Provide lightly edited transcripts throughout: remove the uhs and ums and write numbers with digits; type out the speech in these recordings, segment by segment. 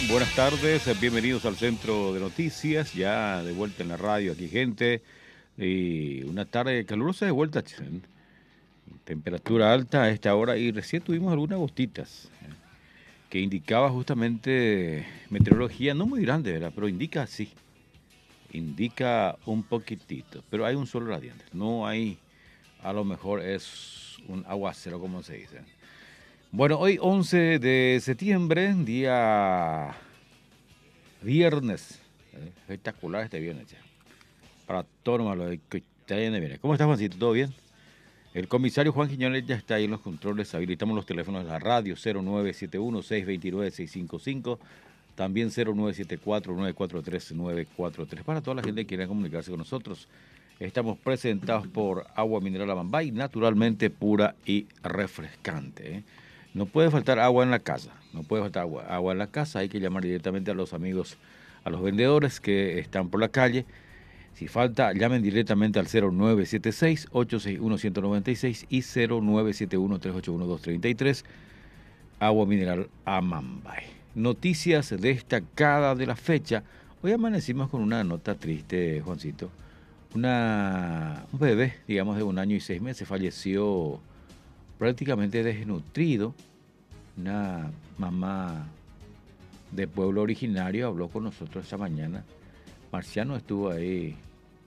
Buenas tardes, bienvenidos al Centro de Noticias, ya de vuelta en la radio aquí gente, y una tarde calurosa de vuelta, temperatura alta a esta hora y recién tuvimos algunas gotitas que indicaba justamente meteorología, no muy grande, ¿verdad? Pero indica así, indica un poquitito, pero hay un sol radiante, no hay, a lo mejor es un aguacero como se dice. Bueno, hoy 11 de septiembre, día viernes. Espectacular este viernes ya. Para todos los que está bien de viernes. ¿Cómo está, Juancito? ¿Todo bien? El comisario Juan Quiñones ya está ahí en los controles. Habilitamos los teléfonos de la radio 0971-629-655. También 0974-943-943. Para toda la gente que quiera comunicarse con nosotros. Estamos presentados por Agua Mineral Amambay, naturalmente pura y refrescante. No puede faltar agua en la casa, no puede faltar agua en la casa, hay que llamar directamente a los amigos, a los vendedores que están por la calle. Si falta, llamen directamente al 0976-861-196 y 0971-381-233, Agua Mineral Amambay. Noticias destacadas de la fecha. Hoy amanecimos con una nota triste, Juancito. Un bebé, digamos, de 1 año y 6 meses, falleció prácticamente desnutrido. Una mamá de pueblo originario habló con nosotros esta mañana. Marciano estuvo ahí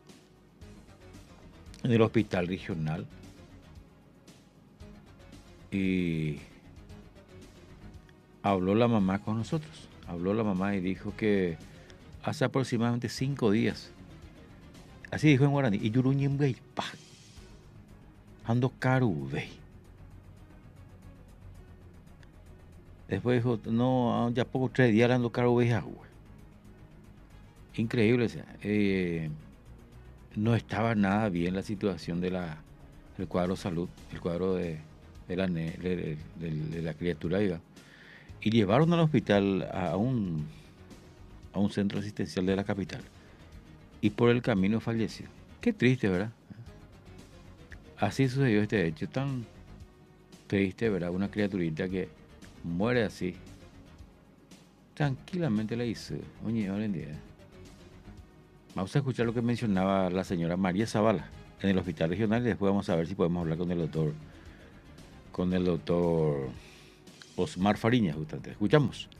en el hospital regional y habló la mamá con nosotros. Habló la mamá y dijo que hace aproximadamente 5 días, así dijo en guaraní, y yuruñimbei pa ando carubei. Después dijo, no, ya poco 3 días ando carubei agua. Increíble, o sea, no estaba nada bien la situación del cuadro de salud, el cuadro de la criatura, diga. Y llevaron al hospital a un centro asistencial de la capital. Y por el camino falleció. Qué triste, ¿verdad? Así sucedió este hecho tan triste, ¿verdad? Una criaturita que muere así. Tranquilamente le dice, oye, hoy en día. Vamos a escuchar lo que mencionaba la señora María Zavala en el hospital regional y después vamos a ver si podemos hablar con el doctor Osmar Fariña, justamente. Escuchamos.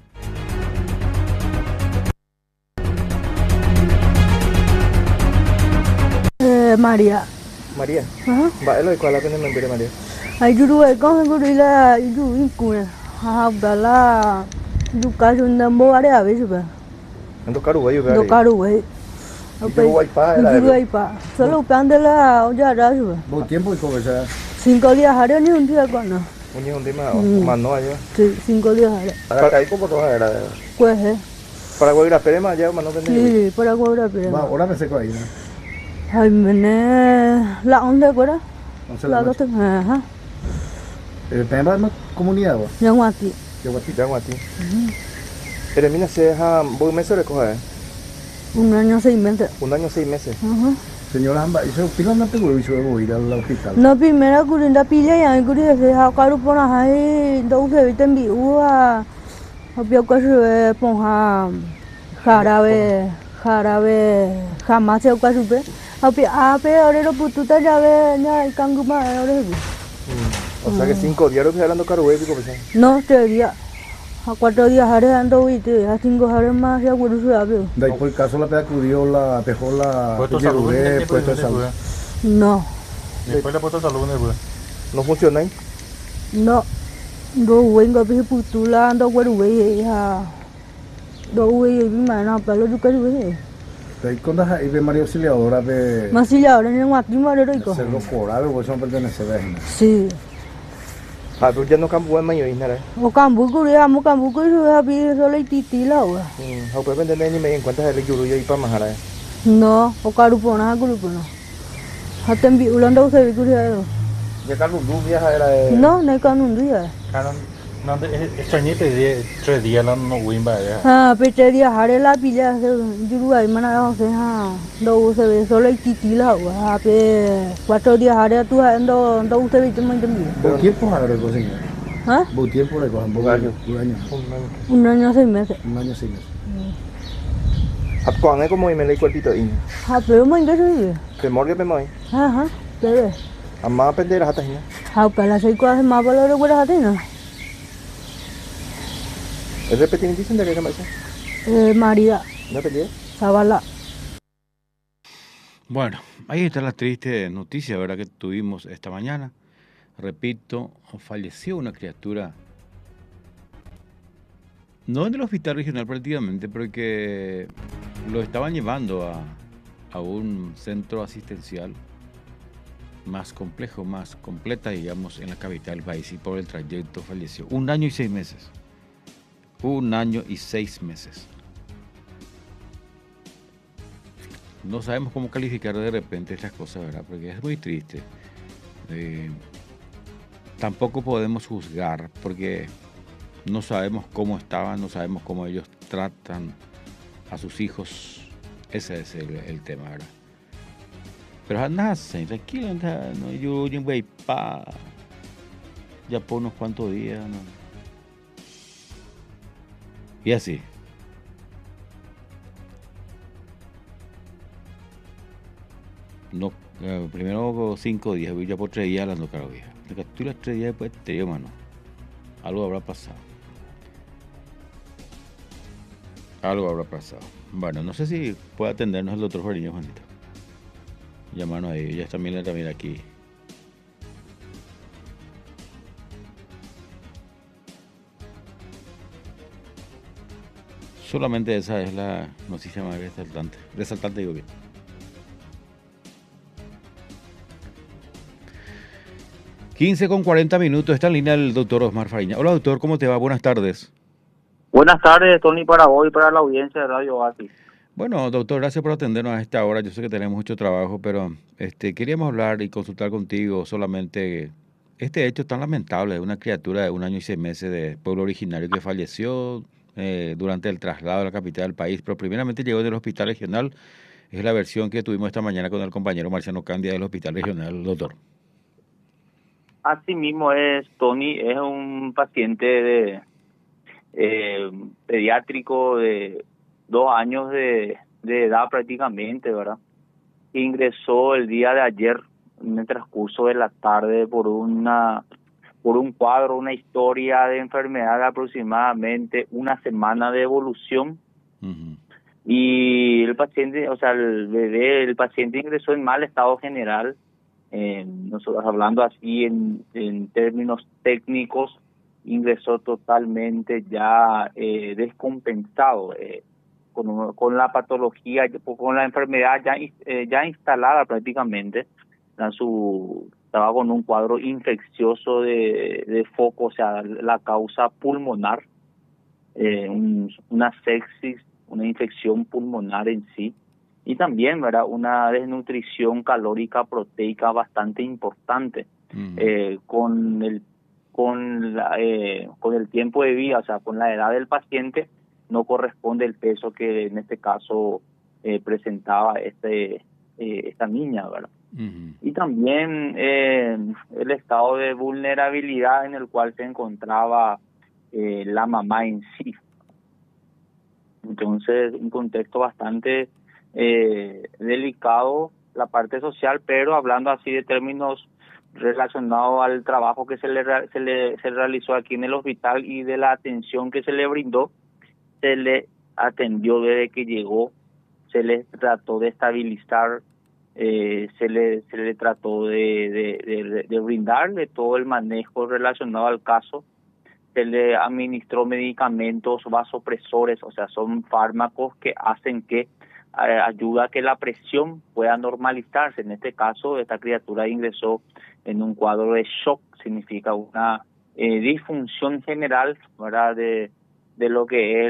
María. María. Ajá. Va, lo de cuál la tiene nombre María. Ai juru ai con guru ila juru incuna. Ha bala duka junda mo are ave suba. Ando caro vai Do caru ai. Juru Guaypa era. Juru ai pa. Solo pandela oja ra suba. Buen tiempo y conversar. 5 días hare ni un día con no. Un día más no allá. Sí, 5 días hare. Para caer como todo era. Pues eh. Para Guaira Perema ya más no vende. Sí, para cobrar pero. Va, ahora me seco ahí, ¿no? Ai mene la onda cora. La dos ajá. Perema es comunidad, ¿va? Yang mati. Ya guati. Termina se ha voy mes de coger. 1 año 6 meses. 1 año 6 meses. Ajá. Señora Amba, ¿y se opina no te voy a ir al hospital? No primera curinda pilla yang kuri se ha karu pona hai do se vitem bi ua habio ka se ponha jarabe jamás se ka supe habi ape ore ro pututa jabe nya kanguma ore. O sea que 5 días lo que hablando caro güey, ¿cómo se? No, 3 días. A 4 días hare ando vite, a 5 hare más ya guru su abe. De ahí por el caso la acudió la dejó la puesto de salud. No. Después le puesto salud en el ¿No funciona ahí? No. Do wenga bi putula ando guru we ya. Do we bi mana pa lo du ka we. De ahí cuando hay María Auxiliadora de Masih ahora ni mati mare ro iko. se lo cobraba, pues son pertenece a ella. Sí. Ah, pero ya no campo en mayo y nada. O cambu kuri amu cambu kuri habi solo titi la wa. Hau pues vender ni me en cuenta de yuru y para majara. No, o karupona karupona. Hatem bi ulan do se kuri ayo. Ya Carlos Luz viaja era de No, ne kanun dia. No, extrañete 3 días no wimba ya. Ha, pete dia hare la pilla se juru ai mana se ha. Do se solo titi la wa. Ha pe 4 días hare tu ha do se bi temen temen. ¿Por tiempo ahora cocina? ¿Ah? ¿Vos tiempo le cojan? Un año. Un año. 1 año 6 meses. Un año 6 meses. Cuando es como y me leí cuerpito y Pero muy que temor que me voy. Ajá, bebé. Amma aprender hasta ahí. Para 6 cosas más para lo que hacer, ¿no? Es repetir dicen de que me dice. María, No peleé. Zavala. Bueno, ahí está la triste noticia, ¿verdad?, que tuvimos esta mañana. Repito, falleció una criatura, no en el hospital regional prácticamente, pero que lo estaban llevando a un centro asistencial más complejo, más completa, digamos, en la capital del país, y por el trayecto falleció. 1 año y 6 meses. 1 año y 6 meses. No sabemos cómo calificar de repente estas cosas, ¿verdad? Porque es muy triste. Tampoco podemos juzgar porque no sabemos cómo estaban, no sabemos cómo ellos tratan a sus hijos. Ese es el tema, ¿verdad? Pero nacen, tranquilo, no yo voy pa ya por unos cuantos días, ¿no? Y así. No, primero 5 días, ya por 3 días hablando caro vieja. Me captura 3 días después, te digo, mano. Algo habrá pasado. Algo habrá pasado. Bueno, no sé si puede atendernos el doctor Fariño, Juanito. Llamarnos ahí, ya está Mila también aquí. Solamente esa es la noticia más resaltante. Resaltante, digo bien. Con 40 minutos, está en línea el doctor Osmar Fariña. Hola doctor, ¿cómo te va? Buenas tardes. Buenas tardes, Tony, para vos y para la audiencia de Radio Oasis. Bueno, doctor, gracias por atendernos a esta hora. Yo sé que tenemos mucho trabajo, pero queríamos hablar y consultar contigo solamente este hecho tan lamentable de una criatura de 1 año y 6 meses de pueblo originario que falleció durante el traslado a la capital del país, pero primeramente llegó del hospital regional. Es la versión que tuvimos esta mañana con el compañero Marciano Candia del hospital regional, doctor. Así mismo es, Tony, es un paciente pediátrico de 2 años de edad prácticamente, ¿verdad? Ingresó el día de ayer en el transcurso de la tarde por un cuadro, una historia de enfermedad de aproximadamente 1 semana de evolución. Uh-huh. Y el paciente, o sea, el paciente ingresó en mal estado general. Nosotros hablando así en términos técnicos, ingresó totalmente ya descompensado, con la patología, con la enfermedad ya instalada prácticamente. Estaba con un cuadro infeccioso de foco, o sea, la causa pulmonar, una sepsis, una infección pulmonar en sí. Y también, ¿verdad?, una desnutrición calórica proteica bastante importante. Uh-huh. Con el tiempo de vida, o sea, con la edad del paciente, no corresponde el peso que en este caso presentaba esta niña, ¿verdad? Uh-huh. Y también el estado de vulnerabilidad en el cual se encontraba la mamá en sí. Entonces, un contexto bastante delicado, la parte social, pero hablando así de términos relacionados al trabajo que se realizó aquí en el hospital y de la atención que se le brindó, se le atendió desde que llegó, se le trató de estabilizar, se le trató de brindarle todo el manejo relacionado al caso. Se le administró medicamentos vasopresores, o sea, son fármacos que hacen que ayuda a que la presión pueda normalizarse. En este caso, esta criatura ingresó en un cuadro de shock, significa una disfunción general, ¿verdad?, de lo que es